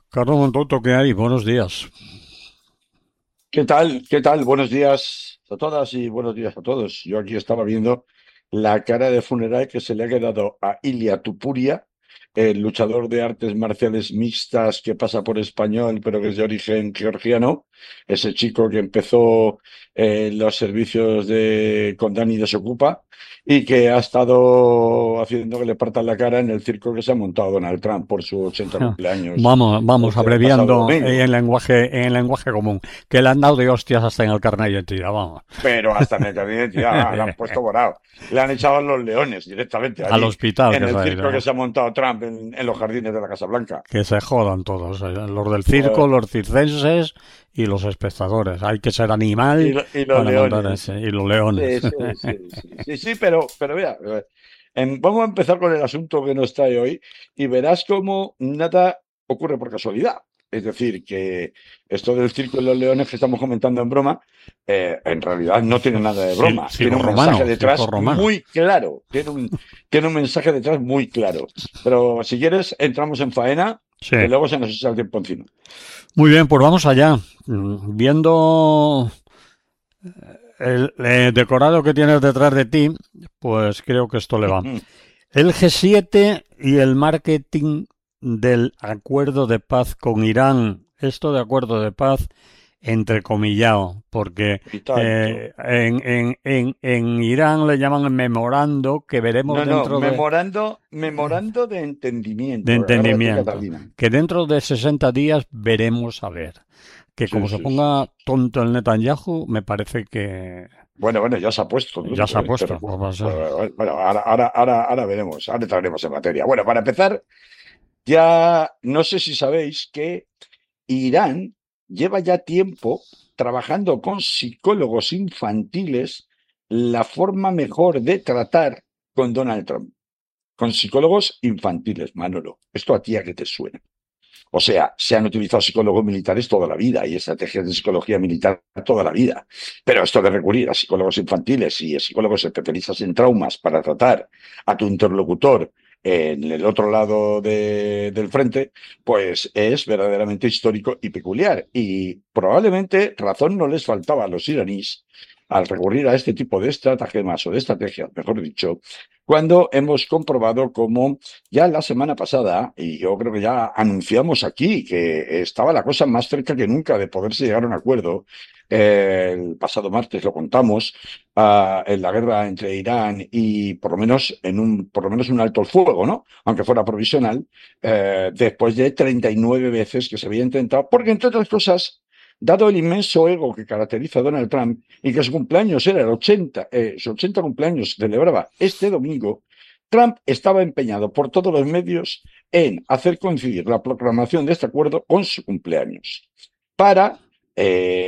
Carlos Montoto, ¿qué hay? Buenos días. ¿Qué tal? ¿Qué tal? Buenos días a todas y buenos días a todos. Yo aquí estaba viendo la cara de funeral que se le ha quedado a Ilia Tupuria, el luchador de artes marciales mixtas que pasa por español, pero que es de origen georgiano. Ese chico que empezó los servicios con Dani Desocupa y que ha estado haciendo que le partan la cara en el circo que se ha montado Donald Trump por su 80 cumpleaños Vamos el pasado abreviando domingo. en lenguaje común, que le han dado de hostias hasta en el carnet de identidad, vamos. Pero hasta en el gabinete ya le han puesto morado. Le han echado a los leones directamente Al allí, hospital en que se el ha circo que ido. se ha montado Trump en los jardines de la Casa Blanca. Que se jodan todos, los del circo, Pues, los circenses y los espectadores. Hay que ser animal y los para mandar leones. ese. Y los leones. Sí, sí, sí, sí, sí, sí, pero mira, vamos a empezar con el asunto que nos trae hoy y verás cómo nada ocurre por casualidad. Es decir, que esto del circo y los leones que estamos comentando en broma, en realidad no tiene nada de broma. Tiene un mensaje Circo detrás romano. muy claro. Tiene un mensaje detrás muy claro. Pero si quieres, entramos en faena, Sí. que luego se nos echa el tiempo encima. Muy bien, pues vamos allá. Viendo el decorado que tienes detrás de ti, pues creo que esto le va. El G7 y el marketing del acuerdo de paz con Irán. Esto de acuerdo de paz entrecomillado, porque Y tanto. en Irán le llaman memorando, que veremos No, no, dentro memorando de de entendimiento. Agárrate, entendimiento, Catalina. que dentro de 60 días veremos a ver. Que Sí, como se sí, sí, ponga sí. tonto el Netanyahu, me parece que Bueno, ya se ha puesto ya se tonto, ha ¿eh? Te puesto. Pues recuerdo. va a ser. Bueno, ahora veremos, ahora entraremos en materia. Bueno, para empezar, ya no sé si sabéis que Irán lleva ya tiempo trabajando con psicólogos infantiles la forma mejor de tratar con Donald Trump. Con psicólogos infantiles, Manolo. ¿Esto a ti a qué te suena? O sea, se han utilizado psicólogos militares toda la vida y estrategias de psicología militar toda la vida. Pero esto de recurrir a psicólogos infantiles y a psicólogos especialistas en traumas para tratar a tu interlocutor en el otro lado del frente, pues es verdaderamente histórico y peculiar. Y probablemente razón no les faltaba a los iraníes al recurrir a este tipo de estratagemas o de estrategias, mejor dicho, cuando hemos comprobado cómo ya la semana pasada, y yo creo que ya anunciamos aquí que estaba la cosa más cerca que nunca de poderse llegar a un acuerdo. El pasado martes lo contamos, en la guerra entre Irán y por lo menos un alto el fuego, ¿no? Aunque fuera provisional, después de 39 veces que se había intentado, porque entre otras cosas, dado el inmenso ego que caracteriza a Donald Trump y que su cumpleaños era su 80 cumpleaños se celebraba este domingo, Trump estaba empeñado por todos los medios en hacer coincidir la proclamación de este acuerdo con su cumpleaños para